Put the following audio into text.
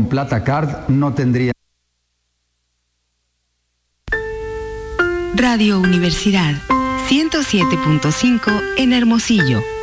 con Plata Card no tendría. Radio Universidad 107.5 en Hermosillo.